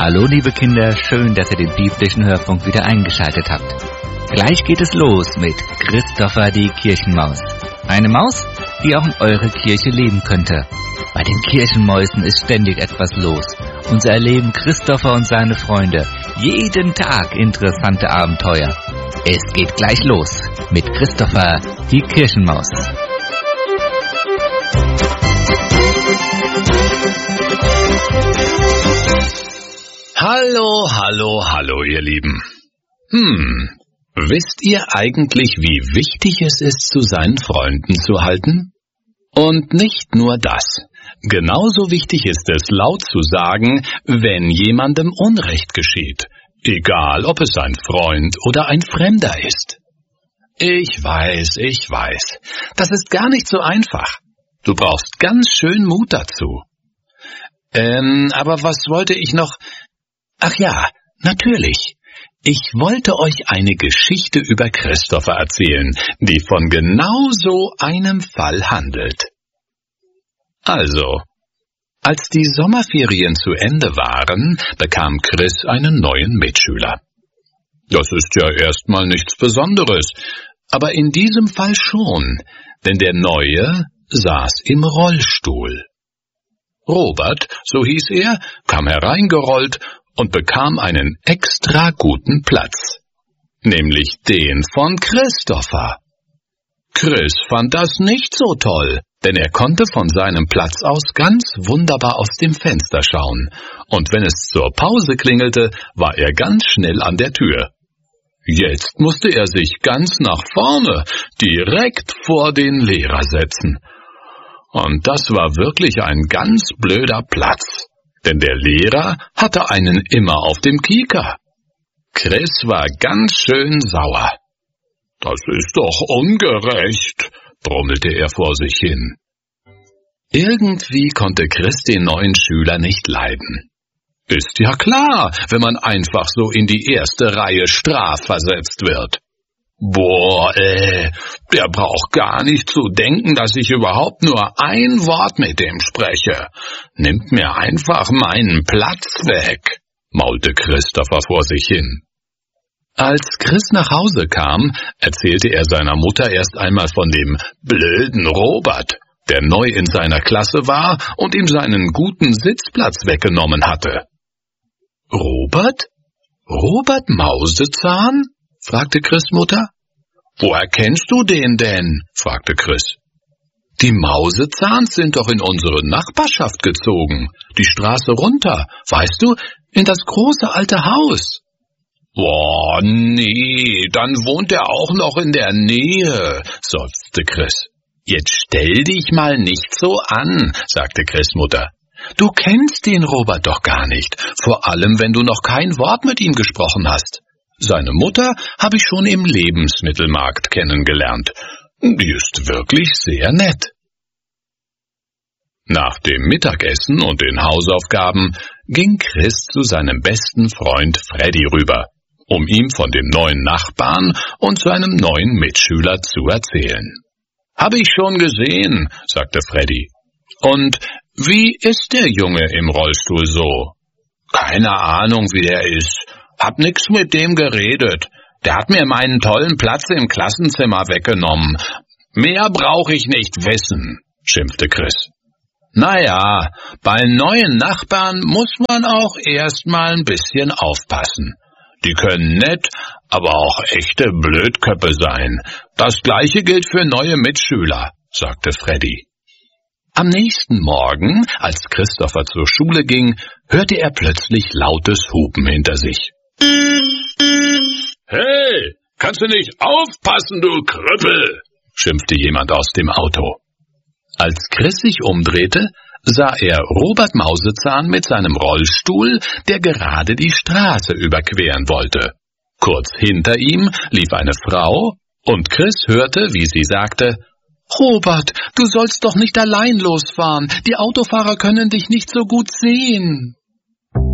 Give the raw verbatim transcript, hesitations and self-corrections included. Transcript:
Hallo liebe Kinder, schön, dass ihr den biblischen Hörfunk wieder eingeschaltet habt. Gleich geht es los mit Christopher die Kirchenmaus. Eine Maus, die auch in eurer Kirche leben könnte. Bei den Kirchenmäusen ist ständig etwas los. Und so erleben Christopher und seine Freunde jeden Tag interessante Abenteuer. Es geht gleich los mit Christopher die Kirchenmaus. Hallo, hallo, hallo, ihr Lieben. Hm, wisst ihr eigentlich, wie wichtig es ist, zu seinen Freunden zu halten? Und nicht nur das. Genauso wichtig ist es, laut zu sagen, wenn jemandem Unrecht geschieht, egal ob es ein Freund oder ein Fremder ist. Ich weiß, ich weiß, das ist gar nicht so einfach. Du brauchst ganz schön Mut dazu. Ähm, aber was wollte ich noch... Ach ja, natürlich. Ich wollte euch eine Geschichte über Christopher erzählen, die von genau so einem Fall handelt. Also, als die Sommerferien zu Ende waren, bekam Chris einen neuen Mitschüler. Das ist ja erstmal nichts Besonderes, aber in diesem Fall schon, denn der Neue saß im Rollstuhl. Robert, so hieß er, kam hereingerollt und bekam einen extra guten Platz, nämlich den von Christopher. Chris fand das nicht so toll, denn er konnte von seinem Platz aus ganz wunderbar aus dem Fenster schauen, und wenn es zur Pause klingelte, war er ganz schnell an der Tür. Jetzt musste er sich ganz nach vorne, direkt vor den Lehrer setzen. Und das war wirklich ein ganz blöder Platz. Denn der Lehrer hatte einen immer auf dem Kieker. Chris war ganz schön sauer. »Das ist doch ungerecht«, brummelte er vor sich hin. Irgendwie konnte Chris den neuen Schüler nicht leiden. Ist ja klar, wenn man einfach so in die erste Reihe strafversetzt wird. Boah, äh, der braucht gar nicht zu denken, dass ich überhaupt nur ein Wort mit dem spreche. Nimmt mir einfach meinen Platz weg, maulte Christopher vor sich hin. Als Chris nach Hause kam, erzählte er seiner Mutter erst einmal von dem blöden Robert, der neu in seiner Klasse war und ihm seinen guten Sitzplatz weggenommen hatte. Robert? Robert Mausezahn? Fragte Chris' Mutter. »Woher kennst du den denn?« fragte Chris. »Die Mausezahns sind doch in unsere Nachbarschaft gezogen, die Straße runter, weißt du, in das große alte Haus.« »Boah, nee, dann wohnt er auch noch in der Nähe«, seufzte Chris. »Jetzt stell dich mal nicht so an«, sagte Chris' Mutter. »Du kennst den Robert doch gar nicht, vor allem wenn du noch kein Wort mit ihm gesprochen hast. Seine Mutter habe ich schon im Lebensmittelmarkt kennengelernt. Die ist wirklich sehr nett.« Nach dem Mittagessen und den Hausaufgaben ging Chris zu seinem besten Freund Freddy rüber, um ihm von dem neuen Nachbarn und seinem neuen Mitschüler zu erzählen. »Habe ich schon gesehen«, sagte Freddy. »Und wie ist der Junge im Rollstuhl so?« »Keine Ahnung, wie der ist. Hab nix mit dem geredet. Der hat mir meinen tollen Platz im Klassenzimmer weggenommen. Mehr brauche ich nicht wissen«, schimpfte Chris. »Naja, bei neuen Nachbarn muss man auch erstmal ein bisschen aufpassen. Die können nett, aber auch echte Blödköppe sein. Das Gleiche gilt für neue Mitschüler«, sagte Freddy. Am nächsten Morgen, als Christopher zur Schule ging, hörte er plötzlich lautes Hupen hinter sich. »Hey, kannst du nicht aufpassen, du Krüppel«, schimpfte jemand aus dem Auto. Als Chris sich umdrehte, sah er Robert Mausezahn mit seinem Rollstuhl, der gerade die Straße überqueren wollte. Kurz hinter ihm lief eine Frau, und Chris hörte, wie sie sagte, »Robert, du sollst doch nicht allein losfahren, die Autofahrer können dich nicht so gut sehen.«